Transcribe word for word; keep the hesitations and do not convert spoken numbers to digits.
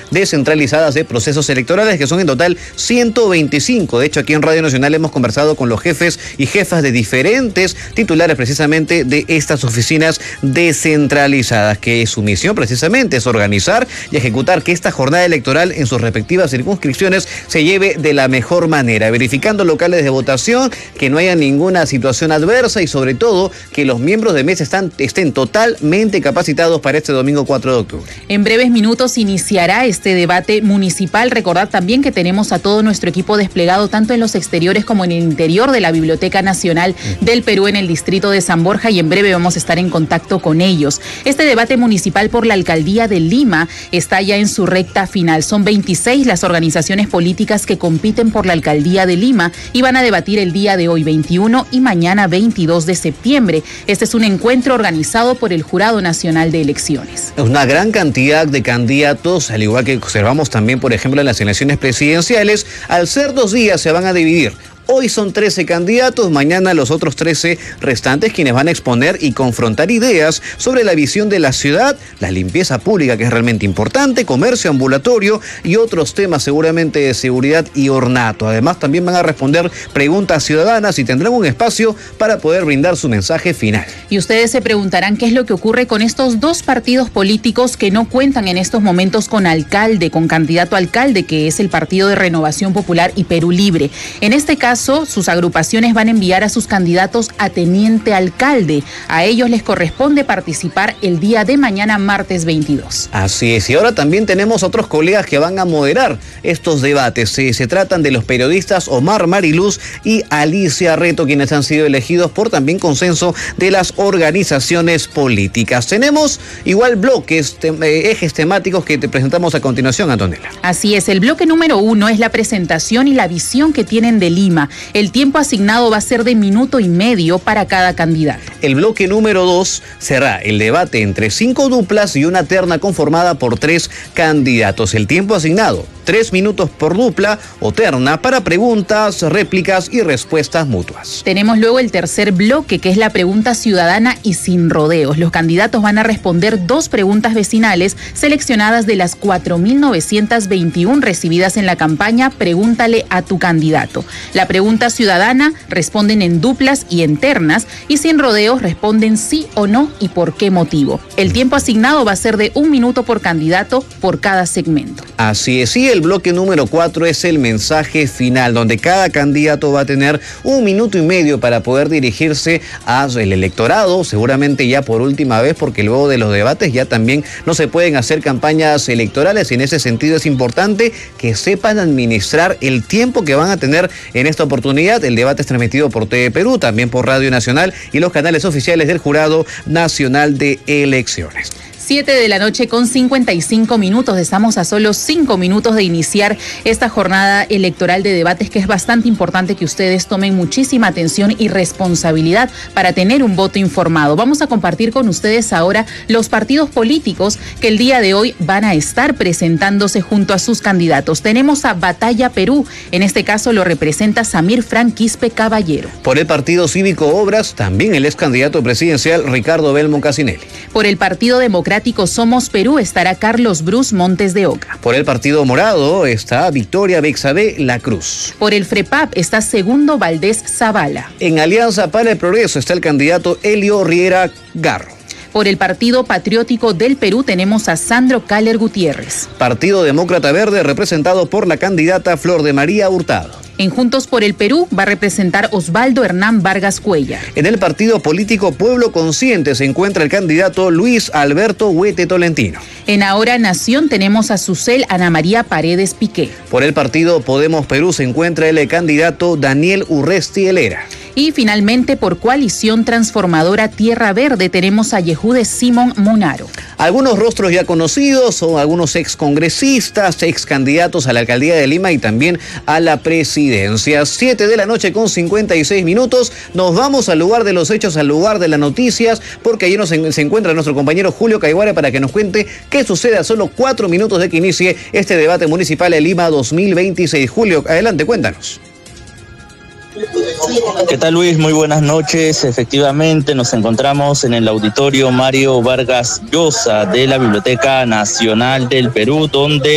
descentralizadas de procesos electorales, que son en total ciento veinticinco. De hecho, aquí en Radio Nacional hemos conversado con los jefes y jefas de diferentes titulares precisamente de estas oficinas descentralizadas, que su misión precisamente es organizar y ejecutar que esta jornada electoral en sus respectivas circunscripciones se lleve de la mejor manera, verificando locales de votación, que no haya ninguna situación adversa y sobre todo que los miembros de mesa están, estén totalmente capacitados para este domingo cuatro de octubre. En breves minutos iniciará este debate municipal. Recordad también que tenemos a todo nuestro equipo desplegado tanto en los exteriores como en el interior de la Biblioteca Nacional del Perú en el distrito de San Borja, y en breve vamos a estar en contacto con ellos. Este debate municipal por la alcaldía de Lima está ya en su recta final. Son veintiséis las organizaciones políticas que compiten por la alcaldía de Lima y van a debatir el día de hoy veintiuno y mañana veintidós de septiembre. Este es un encuentro organizado por el Jurado Nacional de Elecciones. Una gran cantidad de candidatos, al igual que observamos también, por ejemplo, en las elecciones presidenciales. Al ser dos días se van a dividir. Hoy son trece candidatos, mañana los otros trece restantes, quienes van a exponer y confrontar ideas sobre la visión de la ciudad, la limpieza pública, que es realmente importante, comercio ambulatorio y otros temas seguramente de seguridad y ornato. Además, también van a responder preguntas ciudadanas y tendrán un espacio para poder brindar su mensaje final. Y ustedes se preguntarán qué es lo que ocurre con estos dos partidos políticos que no cuentan en estos momentos con alcalde, con candidato a alcalde, que es el Partido de Renovación Popular y Perú Libre. En este caso, sus agrupaciones van a enviar a sus candidatos a teniente alcalde. A ellos les corresponde participar el día de mañana, martes veintidós. Así es, y ahora también tenemos otros colegas que van a moderar estos debates. Se, se tratan de los periodistas Omar Mariluz y Alicia Reto, quienes han sido elegidos por también consenso de las organizaciones políticas. Tenemos igual bloques, te, eh, ejes temáticos que te presentamos a continuación, Antonella. Así es, el bloque número uno es la presentación y la visión que tienen de Lima. El tiempo asignado va a ser de minuto y medio para cada candidato. El bloque número dos será el debate entre cinco duplas y una terna conformada por tres candidatos. El tiempo asignado, tres minutos por dupla o terna para preguntas, réplicas y respuestas mutuas. Tenemos luego el tercer bloque, que es la pregunta ciudadana y sin rodeos. Los candidatos van a responder dos preguntas vecinales seleccionadas de las cuatro mil novecientas veintiuno recibidas en la campaña Pregúntale a tu candidato. La pregunta ciudadana responden en duplas y en ternas, y sin rodeos responden sí o no y por qué motivo. El tiempo asignado va a ser de un minuto por candidato por cada segmento. Así es, y el bloque número cuatro es el mensaje final, donde cada candidato va a tener un minuto y medio para poder dirigirse al electorado, seguramente ya por última vez, porque luego de los debates ya también no se pueden hacer campañas electorales, y en ese sentido es importante que sepan administrar el tiempo que van a tener en esta oportunidad. El debate es transmitido por T V Perú, también por Radio Nacional y los canales oficiales del Jurado Nacional de Elecciones. siete de la noche con cincuenta y cinco minutos. Estamos a solo cinco minutos de iniciar esta jornada electoral de debates, que es bastante importante que ustedes tomen muchísima atención y responsabilidad para tener un voto informado. Vamos a compartir con ustedes ahora los partidos políticos que el día de hoy van a estar presentándose junto a sus candidatos. Tenemos a Batalla Perú. En este caso lo representa Samir Fran Quispe Caballero. Por el Partido Cívico Obras, también el ex candidato presidencial Ricardo Belmo Casinelli. Por el Partido Democrático Somos Perú estará Carlos Bruce Montes de Oca. Por el Partido Morado está Victoria Bexabé La Cruz. Por el FREPAP está Segundo Valdés Zavala. En Alianza para el Progreso está el candidato Elio Riera Garro. Por el Partido Patriótico del Perú tenemos a Sandro Caller Gutiérrez. Partido Demócrata Verde, representado por la candidata Flor de María Hurtado. En Juntos por el Perú va a representar Osvaldo Hernán Vargas Cuellar. En el partido político Pueblo Consciente se encuentra el candidato Luis Alberto Huete Tolentino. En Ahora Nación tenemos a Susel Ana María Paredes Piqué. Por el partido Podemos Perú se encuentra el candidato Daniel Urresti Helera. Y finalmente, por Coalición Transformadora Tierra Verde, tenemos a Yehude Simón Monaro. Algunos rostros ya conocidos son algunos excongresistas, ex candidatos a la alcaldía de Lima y también a la presidencia. Siete de la noche con cincuenta y seis minutos. Nos vamos al lugar de los hechos, al lugar de las noticias, porque allí nos en, se encuentra nuestro compañero Julio Caiguara para que nos cuente qué sucede a solo cuatro minutos de que inicie este debate municipal de Lima dos mil veintiséis. Julio, adelante, cuéntanos. ¿Qué tal, Luis? Muy buenas noches. Efectivamente, nos encontramos en el auditorio Mario Vargas Llosa de la Biblioteca Nacional del Perú, donde